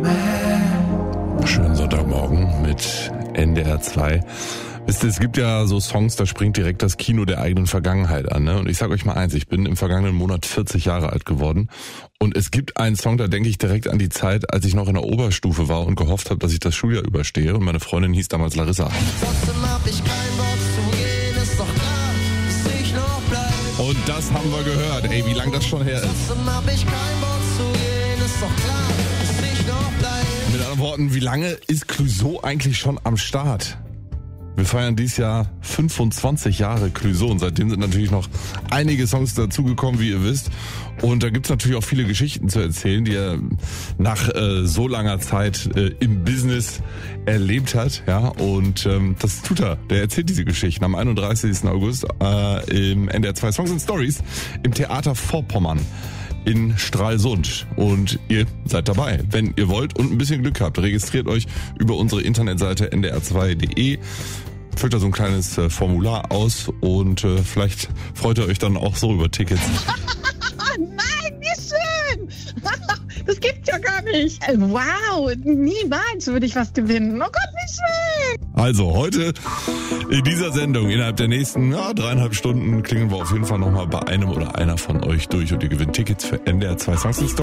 Schönen Sonntagmorgen mit NDR 2. Wisst ihr, es gibt ja so Songs, da springt direkt das Kino der eigenen Vergangenheit an. Ne? Und ich sage euch mal eins, ich bin im vergangenen Monat 40 Jahre alt geworden. Und es gibt einen Song, da denke ich direkt an die Zeit, als ich noch in der Oberstufe war und gehofft habe, dass ich das Schuljahr überstehe. Und meine Freundin hieß damals Larissa. Und das haben wir gehört. Ey, wie lang das schon her ist. Mit anderen Worten, wie lange ist Clouseau eigentlich schon am Start? Wir feiern dieses Jahr 25 Jahre Clouseau und seitdem sind natürlich noch einige Songs dazugekommen, wie ihr wisst. Und da gibt's natürlich auch viele Geschichten zu erzählen, die er nach so langer Zeit im Business erlebt hat. Ja, und das tut er. Der erzählt diese Geschichten am 31. August im NDR 2 Songs and Stories im Theater Vorpommern in Stralsund. Und ihr seid dabei, wenn ihr wollt und ein bisschen Glück habt. Registriert euch über unsere Internetseite ndr2.de. Füllt da so ein kleines Formular aus und vielleicht freut ihr euch dann auch so über Tickets. Nein, wie schön! Das gibt's ja gar nicht. Wow, niemals würde ich was gewinnen. Oh Gott, wie schön! Also heute in dieser Sendung, innerhalb der nächsten 3,5 Stunden, klingeln wir auf jeden Fall nochmal bei einem oder einer von euch durch und ihr gewinnt Tickets für NDR 2 Songs and Stories.